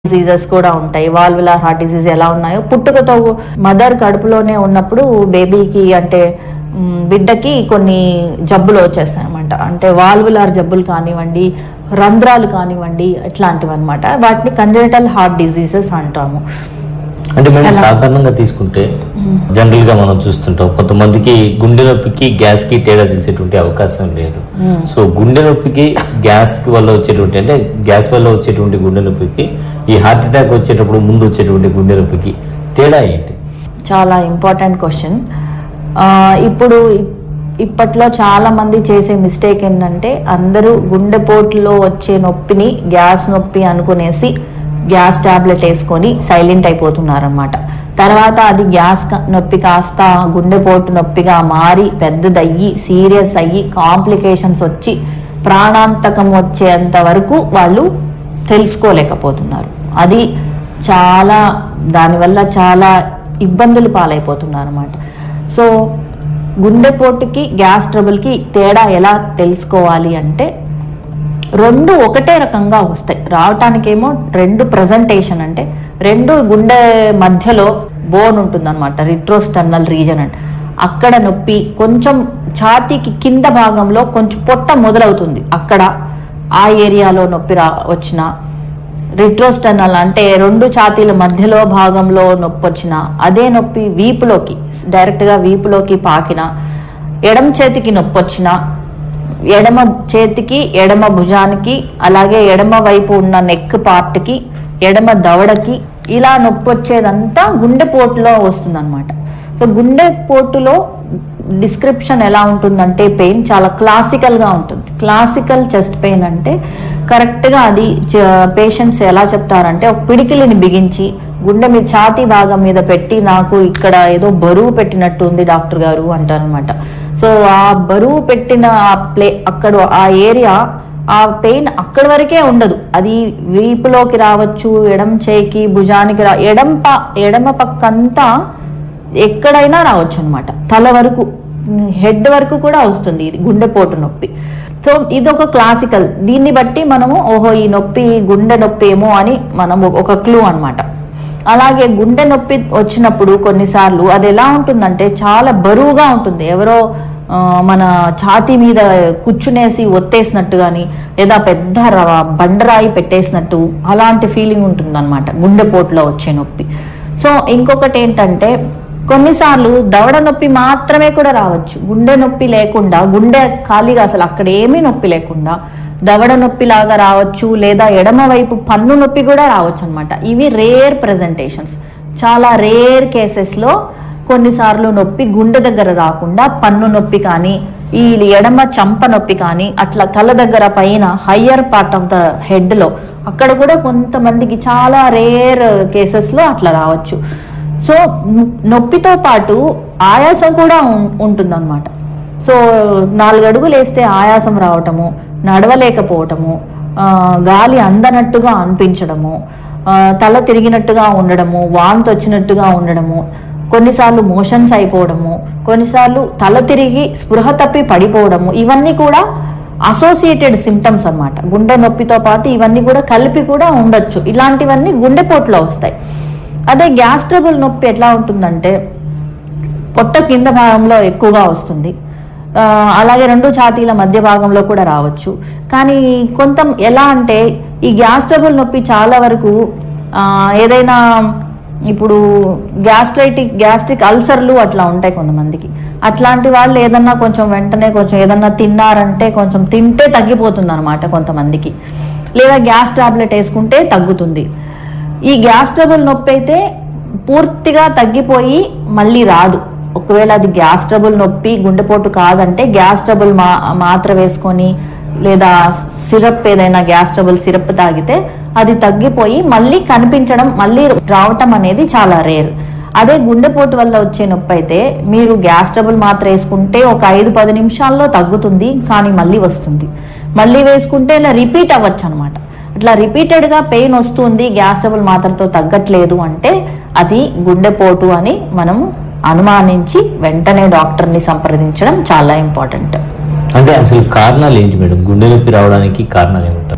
Diseases కూడా ఉంటాయి. Valvular heart disease ఎలా ఉన్నాయో పుట్టుకతో మదర్ కడుపులోనే ఉన్నప్పుడు బేబీకి అంటే బిడ్డకి కొన్ని జబ్బులు వచ్చేస్తాయి అనమాట. అంటే వాల్వులార్ జబ్బులు కానివ్వండి, రంధ్రాలు కానివ్వండి, ఇట్లాంటివి అనమాట. వాటిని కంజనిటల్ హార్ట్ డిసీజెస్ అంటాము. అంటే మేము సాధారణంగా తీసుకుంటే జనరల్ గా మనం చూస్తుంటాం కొంతమందికి గుండె నొప్పికి గ్యాస్ కి తేడా తెలిసేటువంటి అవకాశం లేదు. సో గుండె నొప్పికి గ్యాస్ వల్ల వచ్చేటువంటి అంటే గ్యాస్ వల్ల వచ్చేటువంటి గుండె నొప్పికి ఈ హార్ట్ అటాక్ వచ్చేటప్పుడు ముందు వచ్చేటువంటి గుండె నొప్పికి తేడా ఏంటి? చాలా ఇంపార్టెంట్ క్వశ్చన్. ఇప్పుడు ఇప్పట్లో చాలా మంది చేసే మిస్టేక్ ఏంటంటే అందరూ గుండెపోటులో వచ్చే నొప్పిని గ్యాస్ నొప్పి అనుకునేసి గ్యాస్ టాబ్లెట్ వేసుకొని సైలెంట్ అయిపోతున్నారు అనమాట. తర్వాత అది గ్యాస్ నొప్పి కాస్త గుండెపోటు నొప్పిగా మారి పెద్దదయ్యి సీరియస్ అయ్యి కాంప్లికేషన్స్ వచ్చి ప్రాణాంతకం వచ్చేంత వరకు వాళ్ళు తెలుసుకోలేకపోతున్నారు. అది చాలా దానివల్ల చాలా ఇబ్బందులు పాలైపోతున్నారు అనమాట. సో గుండెపోటుకి గ్యాస్ ట్రబుల్కి తేడా ఎలా తెలుసుకోవాలి అంటే రెండు ఒకటే రకంగా వస్తాయి. రావటానికేమో రెండు ప్రజెంటేషన్ అంటే రెండు గుండె మధ్యలో బోన్ ఉంటుంది అనమాట, రిట్రోస్టర్నల్ రీజన్ అంటే అక్కడ నొప్పి కొంచెం ఛాతీకి కింద భాగంలో కొంచెం పొట్ట మొదలవుతుంది, అక్కడ ఆ ఏరియాలో నొప్పి వచ్చిన రిట్రోస్టర్నల్ అంటే రెండు ఛాతీల మధ్యలో భాగంలో నొప్పి వచ్చిన అదే నొప్పి వీపులోకి డైరెక్ట్గా వీపులోకి పాకిన ఎడమ చేతికి నొప్పి వచ్చిన ఎడమ చేతికి ఎడమ భుజానికి అలాగే ఎడమ వైపు ఉన్న నెక్ పార్ట్కి ఎడమ దవడకి ఇలా నొప్పి వచ్చేదంతా గుండెపోటులో వస్తుంది అనమాట. సో గుండెపోటులో డిస్క్రిప్షన్ ఎలా ఉంటుందంటే పెయిన్ చాలా క్లాసికల్గా ఉంటుంది. క్లాసికల్ చెస్ట్ పెయిన్ అంటే కరెక్ట్గా అది పేషెంట్స్ ఎలా చెప్తారంటే ఒక పిడికిలిని బిగించి గుండె మీద ఛాతీ భాగం మీద పెట్టి నాకు ఇక్కడ ఏదో బరువు పెట్టినట్టు ఉంది డాక్టర్ గారు అంటారనమాట. సో ఆ బరువు పెట్టిన అక్కడ ఆ ఏరియా ఆ పెయిన్ అక్కడి వరకే ఉండదు, అది వీపులోకి రావచ్చు, ఎడమ చేయికి భుజానికి ఎడమ పక్కంతా ఎక్కడైనా రావచ్చు అనమాట. తల వరకు హెడ్ వరకు కూడా వస్తుంది ఇది గుండెపోటు నొప్పి. సో ఇది ఒక క్లాసికల్. దీన్ని బట్టి మనము ఓహో ఈ నొప్పి గుండె నొప్పి ఏమో అని మనము ఒక క్లూ అనమాట. అలాగే గుండె నొప్పి వచ్చినప్పుడు కొన్నిసార్లు అది ఎలా ఉంటుందంటే చాలా బరువుగా ఉంటుంది, ఎవరో మన ఛాతీ మీద కూర్చునేసి ఒత్తేసినట్టు కానీ లేదా పెద్ద బండరాయి పెట్టేసినట్టు అలాంటి ఫీలింగ్ ఉంటుంది అనమాట గుండెపోటులో వచ్చే నొప్పి. సో ఇంకొకటి ఏంటంటే కొన్నిసార్లు దవడ నొప్పి మాత్రమే కూడా రావచ్చు, గుండె నొప్పి లేకుండా గుండె ఖాళీగా అసలు అక్కడ ఏమీ నొప్పి లేకుండా దవడ నొప్పి లాగా రావచ్చు, లేదా ఎడమ వైపు పన్ను నొప్పి కూడా రావచ్చు అనమాట. ఇవి రేర్ ప్రెజెంటేషన్స్. చాలా రేర్ కేసెస్లో కొన్నిసార్లు నొప్పి గుండె దగ్గర రాకుండా పన్ను నొప్పి కానీ ఈ ఎడమ చంప నొప్పి కానీ అట్లా తల దగ్గర పైన హయ్యర్ పార్ట్ ఆఫ్ ద హెడ్లో అక్కడ కూడా కొంతమందికి చాలా రేర్ కేసెస్లో అట్లా రావచ్చు. సో నొప్పితో పాటు ఆయాసం కూడా ఉంటుందన్నమాట. సో 4 అడుగులు వేస్తే ఆయాసం రావటము, నడవలేకపోవటము, గాలి అందనట్టుగా అనిపించడము, తల తిరిగినట్టుగా ఉండడము, వాంతి వచ్చినట్టుగా ఉండడము, కొన్నిసార్లు మోషన్స్ అయిపోవడము, కొన్నిసార్లు తల తిరిగి స్పృహ తప్పి పడిపోవడము, ఇవన్నీ కూడా అసోసియేటెడ్ సిమ్టమ్స్ అన్నమాట. గుండె నొప్పితో పాటు ఇవన్నీ కూడా కలిపి కూడా ఉండొచ్చు. ఇలాంటివన్నీ గుండెపోటులో వస్తాయి. అదే గ్యాస్ ట్రబుల్ నొప్పి ఎట్లా ఉంటుందంటే పొట్ట కింద భాగంలో ఎక్కువగా వస్తుంది, అలాగే రెండు ఛాతీల మధ్య భాగంలో కూడా రావచ్చు. కానీ ఎలా అంటే ఈ గ్యాస్ ట్రబుల్ నొప్పి చాలా వరకు ఏదైనా ఇప్పుడు గ్యాస్ట్రిక్ అల్సర్లు అట్లా ఉంటాయి కొంతమందికి. అట్లాంటి వాళ్ళు ఏదన్నా కొంచెం వెంటనే కొంచెం ఏదన్నా తిన్నారంటే కొంచెం తింటే తగ్గిపోతుంది అనమాట కొంతమందికి, లేదా గ్యాస్ టాబ్లెట్ వేసుకుంటే తగ్గుతుంది. ఈ గ్యాస్ ట్రబుల్ నొప్పి అయితే పూర్తిగా తగ్గిపోయి మళ్ళీ రాదు. ఒకవేళ అది గ్యాస్ ట్రబుల్ నొప్పి గుండెపోటు కాదంటే గ్యాస్ ట్రబుల్ మాత్ర వేసుకొని లేదా సిరప్ ఏదైనా గ్యాస్ ట్రబుల్ సిరప్ తాగితే అది తగ్గిపోయి మళ్ళీ కనిపించడం మళ్ళీ రావటం అనేది చాలా రేర్. అదే గుండెపోటు వల్ల వచ్చే నొప్పి అయితే మీరు గ్యాస్ ట్రబుల్ మాత్ర వేసుకుంటే ఒక 5-10 నిమిషాల్లో తగ్గుతుంది, కానీ మళ్ళీ వస్తుంది. మళ్ళీ వేసుకుంటే ఇలా రిపీట్ అవ్వచ్చు అనమాట. అట్లా రిపీటెడ్గా పెయిన్ వస్తుంది, గ్యాస్ ట్రబుల్ మాత్రతో తగ్గట్లేదు అంటే అది గుండెపోటు అని మనం అనుమానించి వెంటనే డాక్టర్ని సంప్రదించడం చాలా ఇంపార్టెంట్. అంటే అసలు కారణాలు ఏంటి మేడం? గుండె నొప్పి రావడానికి కారణాలు ఏమిటి?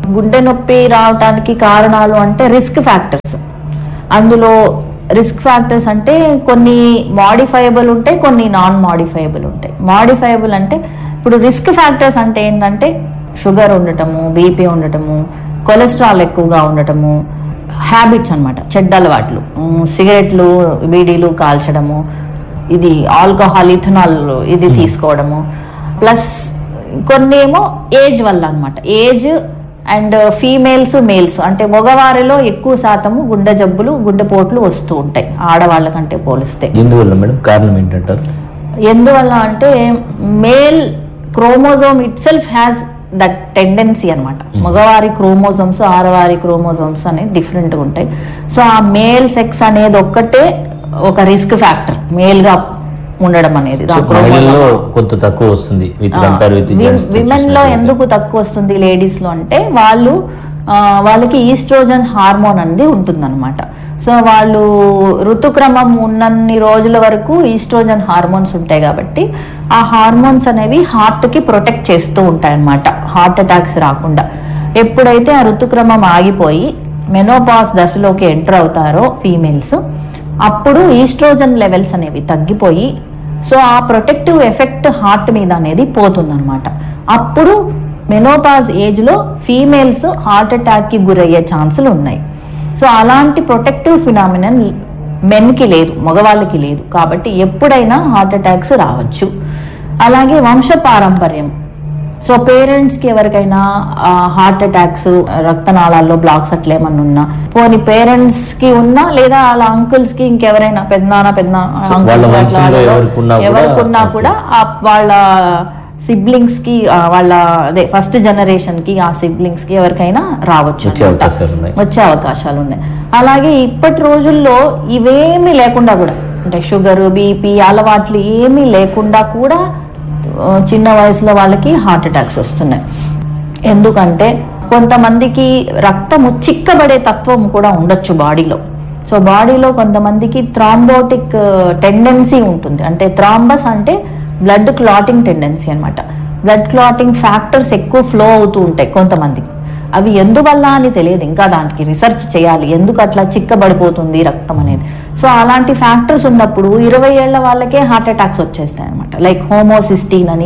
గుండె నొప్పి రావడానికి కారణాలు అంటే రిస్క్ ఫ్యాక్టర్స్. అందులో రిస్క్ ఫ్యాక్టర్స్ అంటే కొన్ని మాడిఫైయబుల్ ఉంటాయి, కొన్ని నాన్ మాడిఫైయబుల్ ఉంటాయి. మాడిఫైయబుల్ అంటే ఇప్పుడు రిస్క్ ఫ్యాక్టర్స్ అంటే ఏంటంటే షుగర్ ఉండటము, బీపీ ఉండటము, కొలెస్ట్రాల్ ఎక్కువగా ఉండటము, హ్యాబిట్స్ అన్నమాట, చెడ్డ అలవాట్లు, సిగరెట్లు, బీడీలు కాల్చడము, ఇది ఆల్కహాల్, ఇథనాల్ ఇది తీసుకోవడము, ప్లస్ కొన్ని ఏమో ఏజ్ వల్ల అన్నమాట. ఏజ్ అండ్ ఫీమేల్స్, మేల్స్ అంటే మగవారిలో ఎక్కువ శాతము గుండె జబ్బులు, గుండెపోట్లు వస్తూ ఉంటాయి ఆడవాళ్ళ కంటే పోలిస్తే. ఎందువల్ల మేడం, కారణం ఏంటంటారు? ఎందువల్ల అంటే male chromosome it self has that tendency అనమాట. మగవారి క్రోమోజోమ్స్, ఆడవారి క్రోమోజోమ్స్ అనేది డిఫరెంట్గా ఉంటాయి. సో ఆ మేల్ సెక్స్ అనేది ఒక్కటే ఒక రిస్క్ ఫ్యాక్టర్ మేల్ గా ఉండడం అనేది. కొంత తక్కువ వస్తుంది విమెన్ లో ఎందుకు తక్కువ వస్తుంది లేడీస్ లో అంటే వాళ్ళకి ఈస్ట్రోజన్ హార్మోన్ అనేది ఉంటుంది అనమాట. సో వాళ్ళు ఋతుక్రమం ఉన్నన్ని రోజుల వరకు ఈస్ట్రోజన్ హార్మోన్స్ ఉంటాయి కాబట్టి ఆ హార్మోన్స్ అనేవి హార్ట్ కి ప్రొటెక్ట్ చేస్తూ ఉంటాయి అన్నమాట, హార్ట్ అటాక్స్ రాకుండా. ఎప్పుడైతే ఆ ఋతుక్రమం ఆగిపోయి మెనోపాస్ దశలోకి ఎంటర్ అవుతారో ఫీమేల్స్, అప్పుడు ఈస్ట్రోజన్ లెవెల్స్ అనేవి తగ్గిపోయి సో ఆ ప్రొటెక్టివ్ ఎఫెక్ట్ హార్ట్ మీద అనేది పోతుందన్నమాట. అప్పుడు మెనోపాజ్ ఏజ్ లో ఫీమేల్స్ హార్ట్ అటాక్ కి గురయ్యే ఛాన్సులు ఉన్నాయి. సో అలాంటి ప్రొటెక్టివ్ ఫినామినన్ మెన్ కి లేదు, మగవాళ్ళకి లేదు. కాబట్టి ఎప్పుడైనా హార్ట్ అటాక్స్ రావచ్చు. అలాగే వంశ పారంపర్యం, సో పేరెంట్స్ కి ఎవరికైనా హార్ట్ అటాక్స్, రక్తనాళాల్లో బ్లాక్స్ అట్లా ఏమన్నా ఉన్నా, పోనీ పేరెంట్స్ కి ఉన్నా లేదా వాళ్ళ అంకుల్స్ కి ఇంకెవరైనా ఎవరికున్నా కూడా వాళ్ళ సిబ్లింగ్స్ కి, వాళ్ళ అదే ఫస్ట్ జనరేషన్ కి ఆ సిబ్లింగ్స్ కి ఎవరికైనా రావచ్చు, వచ్చే అవకాశాలు ఉన్నాయి. అలాగే ఇప్పటి రోజుల్లో ఇవేమీ లేకుండా కూడా అంటే షుగర్, బీపీ అలవాట్లు ఏమీ లేకుండా కూడా చిన్న వయసులో వాళ్ళకి హార్ట్ అటాక్స్ వస్తున్నాయి. ఎందుకంటే కొంతమందికి రక్తము చిక్కబడే తత్వం కూడా ఉండొచ్చు బాడీలో. సో బాడీలో కొంతమందికి థ్రాంబోటిక్ టెండెన్సీ ఉంటుంది. అంటే థ్రాంబస్ అంటే బ్లడ్ క్లాటింగ్ టెండెన్సీ అనమాట. బ్లడ్ క్లాటింగ్ ఫ్యాక్టర్స్ ఎక్కువ ఫ్లో అవుతూ ఉంటాయి కొంతమందికి. అవి ఎందువల్ల అని తెలియదు, ఇంకా దానికి రీసెర్చ్ చేయాలి ఎందుకు అట్లా చిక్కబడిపోతుంది రక్తం అనేది. సో అలాంటి ఫ్యాక్టర్స్ ఉన్నప్పుడు 20 ఏళ్ల వాళ్ళకే హార్ట్ అటాక్స్ వచ్చేస్తాయి అనమాట. లైక్ హోమోసిస్టీన్ అని,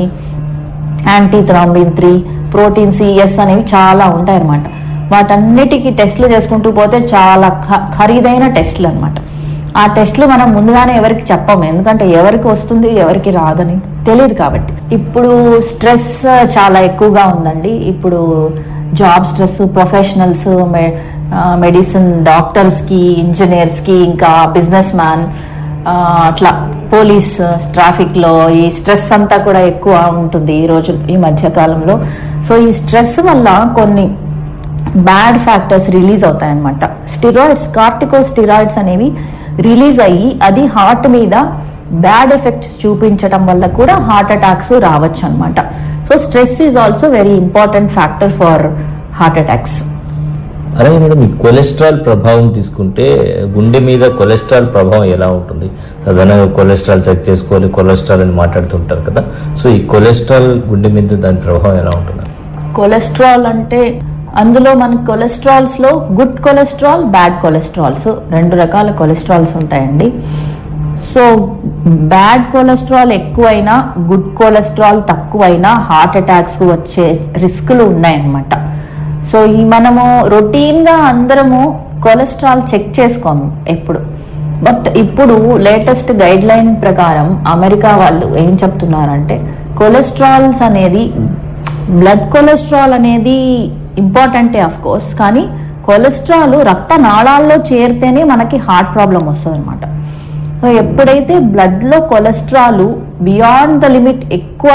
యాంటీ థ్రాంబిన్ 3, ప్రోటీన్ సిఎస్ అనేవి చాలా ఉంటాయి అనమాట. వాటన్నిటికీ టెస్ట్లు చేసుకుంటూ పోతే చాలా ఖరీదైన టెస్ట్లు అనమాట. ఆ టెస్ట్లు మనం ముందుగానే ఎవరికి చెప్పము, ఎందుకంటే ఎవరికి వస్తుంది ఎవరికి రాదని తెలియదు కాబట్టి. ఇప్పుడు స్ట్రెస్ చాలా ఎక్కువగా ఉందండి. ఇప్పుడు job stress, professionals, medicine doctors కి, ఇంజనీర్స్ కి, ఇంకా బిజినెస్ మ్యాన్, అట్లా పోలీస్, ట్రాఫిక్ లో ఈ స్ట్రెస్ అంతా కూడా ఎక్కువ ఉంటుంది ఈ మధ్య కాలంలో. సో ఈ స్ట్రెస్ వల్ల కొన్ని bad factors release అవుతాయన్నమాట. Steroids, cortico steroids అనేవి రిలీజ్ అయ్యి అది హార్ట్ మీద బ్యాడ్ ఎఫెక్ట్స్ చూపించడం వల్ల కూడా హార్ట్ అటాక్స్ రావచ్చు అనమాట. So stress is also very important factor for heart attacks. అలాగే మేడం, ఈ కొలెస్ట్రాల్ ప్రభావం తీసుకుంటే గుండె మీద కొలెస్ట్రాల్ ప్రభావం ఎలా ఉంటుంది? సాధారణంగా కొలెస్ట్రాల్ చెక్ చేసుకోవాలి, కొలెస్ట్రాల్ అని మాట్లాడుతుంటారు కదా. సో ఈ కొలెస్ట్రాల్ గుండె మీద దాని ప్రభావం ఎలా ఉంటుంది? కొలెస్ట్రాల్ అంటే అందులో మనకి కొలెస్ట్రాల్స్ లో గుడ్ కొలెస్ట్రాల్, బ్యాడ్ కొలెస్ట్రాల్స్, 2 రకాల కొలెస్ట్రాల్స్ ఉంటాయండి. సో బ్యాడ్ కొలెస్ట్రాల్ ఎక్కువైనా, గుడ్ కొలెస్ట్రాల్ తక్కువైనా హార్ట్ అటాక్స్ వచ్చే రిస్కులు ఉన్నాయన్నమాట. సో ఈ మనము రొటీన్ గా అందరము కొలెస్ట్రాల్ చెక్ చేసుకోము ఎప్పుడు. బట్ ఇప్పుడు లేటెస్ట్ గైడ్ లైన్ ప్రకారం అమెరికా వాళ్ళు ఏం చెప్తున్నారంటే కొలెస్ట్రాల్స్ అనేది, బ్లడ్ కొలెస్ట్రాల్ అనేది ఇంపార్టెంటే ఆఫ్ కోర్స్, కానీ కొలెస్ట్రాల్ రక్త నాళాల్లో చేరితేనే మనకి హార్ట్ ప్రాబ్లం వస్తుంది అనమాట. సో ఎప్పుడైతే బ్లడ్ లో కొలెస్ట్రాల్ బియాండ్ ద లిమిట్ ఎక్కువ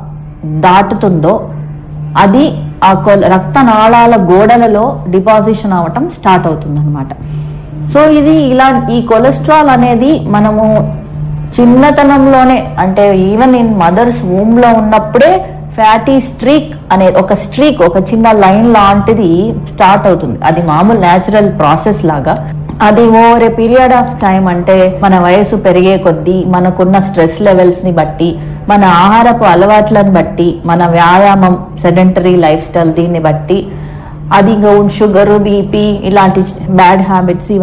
దాటుతుందో అది ఆ రక్త నాళాల గోడలలో డిపాజిషన్ అవ్వటం స్టార్ట్ అవుతుంది అనమాట. సో ఇది ఈ కొలెస్ట్రాల్ అనేది మనము చిన్నతనంలోనే, అంటే ఈవెన్ ఇన్ మదర్స్ వూమ్ లో ఉన్నప్పుడే ఫ్యాటీ స్ట్రీక్ అనే ఒక చిన్న లైన్ లాంటిది స్టార్ట్ అవుతుంది. అది మామూలు న్యాచురల్ ప్రాసెస్ లాగా. అది over a period of time, అంటే మన వయసు పెరిగే కొద్దీ, మనకున్న స్ట్రెస్ లెవెల్స్ ని బట్టి, మన ఆహారపు అలవాట్లను బట్టి, మన వ్యాయామం, సెడెంటరీ లైఫ్ స్టైల్, దీన్ని బట్టి అది ఇంకా షుగర్, బీపీ ఇలాంటి బ్యాడ్ హ్యాబిట్స్